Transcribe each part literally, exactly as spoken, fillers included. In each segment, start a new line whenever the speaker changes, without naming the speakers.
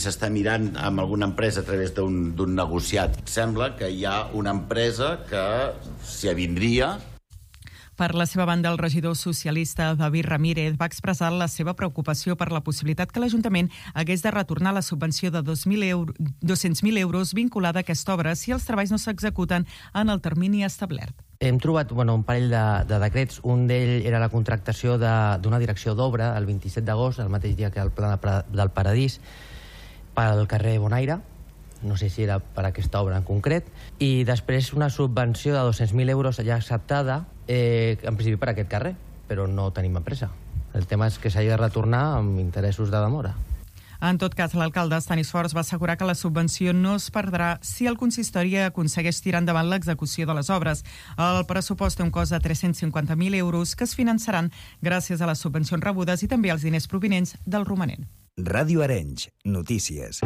S'està mirant amb alguna empresa a través d'un d'un negociat. Sembla que hi ha una empresa que s'hi avindria.
Per la seva banda, el regidor socialista David Ramírez va expressar la seva preocupació per la possibilitat que l'Ajuntament hagués de retornar la subvenció de dos-cents mil euros vinculada a aquesta obra si els treballs no s'executen en el termini establert.
Hem trobat bueno, un parell de, de decrets. Un d'ell era la contractació d'una direcció d'obra el vint-i-set d'agost, el mateix dia que el Pla del Paradís, pel carrer Bonaire. No sé si era per aquesta obra en concret. I després una subvenció de dos-cents mil euros ja acceptada, eh, en principi per aquest carrer, però no tenim empresa. El tema és que s'hagi de retornar amb interessos de demora.
En tot cas, l'alcalde Estanisforç va assegurar que la subvenció no es perdrà si el consistori aconsegueix tirar endavant l'execució de les obres. El pressupost té un cost de tres-cents cinquanta mil euros que es finançaran gràcies a les subvencions rebudes i també als diners provinents del romanent.
Ràdio Arenys, notícies.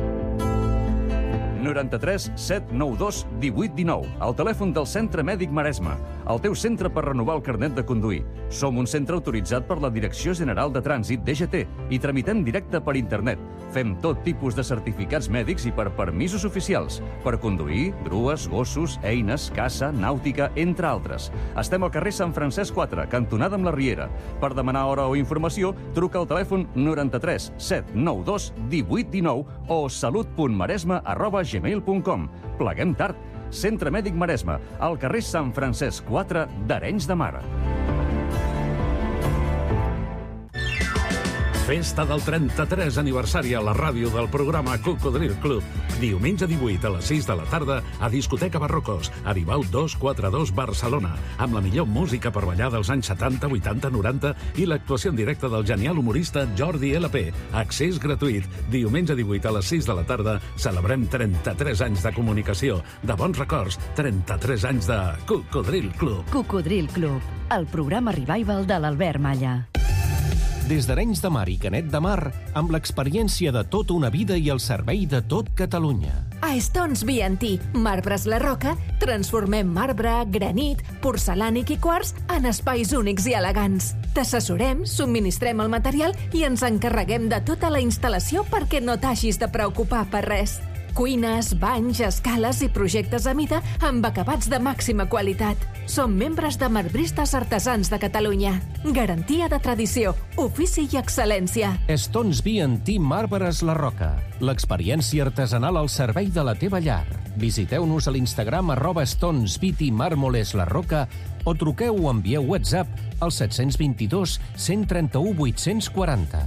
noranta-tres set nou dos divuit dinou, el telèfon del Centre Mèdic Maresme, el teu centre per renovar el carnet de conduir. Som un centre autoritzat per la Direcció General de Trànsit, D G T, i tramitem directe per internet. Fem tot tipus de certificats mèdics i per permisos oficials, per conduir, grues, gossos, eines, caça, nàutica, entre altres. Estem al carrer Sant Francesc quatre, cantonada amb la Riera. Per demanar hora o informació, truca al telèfon noranta-tres set nou dos divuit dinou o salut punt maresme arroba gmail punt com. Pleguem tard. Centre Mèdic Maresme, al carrer Sant Francesc quatre d'Arenys de Mar.
Festa del trenta-tres aniversari a la ràdio del programa Cocodril Club. Diumenge divuit a les sis de la tarda a Discoteca Barrocos, Aribau dos cents quaranta dos Barcelona, amb la millor música per ballar dels anys setanta, vuitanta, noranta i l'actuació en directe del genial humorista Jordi L P. Accés gratuït. Diumenge divuit a les sis de la tarda celebrem trenta-tres anys de comunicació, de bons records, trenta-tres anys de Cocodril Club.
Cocodril Club, el programa revival de l'Albert Malla.
Des d'Arenys de Mar i Canet de Mar, amb l'experiència de tota una vida i el servei de tot Catalunya.
A Stones B and T, Marbres La Roca, transformem marbre, granit, porcelànic i quars en espais únics i elegants. T'assessorem, subministrem el material i ens encarreguem de tota la instal·lació perquè no t'hagis de preocupar per res. Cuines, banys, escales i projectes a mida amb acabats de màxima qualitat. Som membres de Marbristes Artesans de Catalunya. Garantia de tradició, ofici i excel·lència.
Stones B and T Marbres La Roca. L'experiència artesanal al servei de la teva llar. Visiteu-nos a l'Instagram arroba Stones B T Mármoles La Roca o truqueu o envieu WhatsApp al set dos dos, cent trenta-u, vuit-cents quaranta.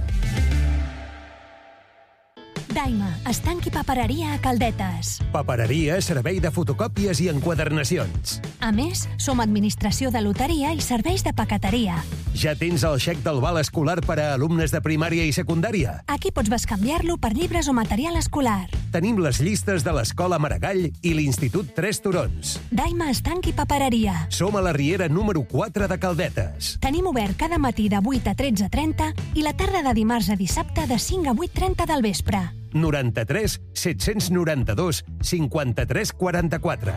Daima, estanc i papereria a Caldetes.
Papereria, servei de fotocòpies i enquadernacions.
A més, som administració de loteria i serveis de paqueteria.
Ja tens el xec del val escolar per a alumnes de primària i secundària?
Aquí pots bescanviar-lo per llibres o material escolar.
Tenim les llistes de l'Escola Maragall i l'Institut Tres Turons.
Daima, estanc i papereria.
Som a la Riera número quatre de Caldetes.
Tenim obert cada matí de vuit a tretze trenta i la tarda de dimarts a dissabte de cinc a vuit trenta del vespre.
noranta-tres set-cents noranta-dos cinquanta-tres quaranta-quatre.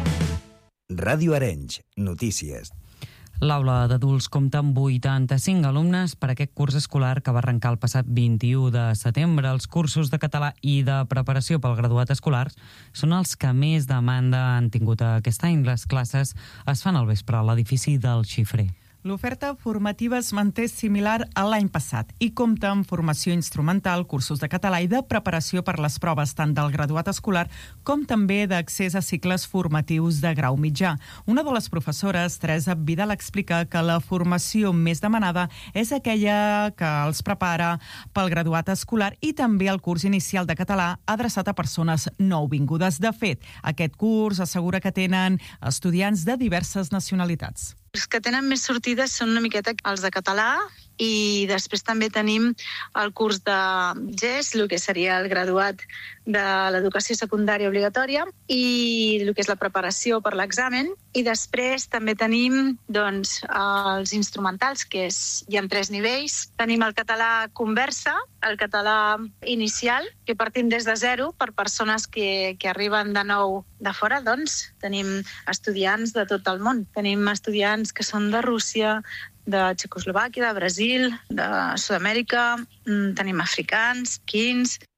Ràdio Arenys, notícies.
L'aula d'adults compta amb vuitanta-cinc alumnes per aquest curs escolar que va arrencar el passat vint-i-u de setembre. Els cursos de català i de preparació pel graduat escolar són els que més demanda han tingut aquest any. Les classes es fan al vespre a l'edifici del Xifrer.
L'oferta formativa es manté similar a l'any passat i compta amb formació instrumental, cursos de català i de preparació per les proves tant del graduat escolar com també d'accés a cicles formatius de grau mitjà. Una de les professores, Teresa Vidal, explica que la formació més demanada és aquella que els prepara pel graduat escolar i també el curs inicial de català adreçat a persones nouvingudes. De fet, aquest curs assegura que tenen estudiants de diverses nacionalitats.
Els que tenen més sortides són una miqueta els de català i després també tenim el curs de G E S, el que seria el graduat de l'educació secundària obligatòria i el que és la preparació per l'examen. I després també tenim doncs, els instrumentals, que és, hi ha tres nivells. Tenim el català conversa, el català inicial, que partim des de zero per persones que, que arriben de nou de fora. Doncs tenim estudiants de tot el món. Tenim estudiants que són de Rússia, de Txecoslovàquia, de Brasil, de Sud-amèrica, tenim africans, quins,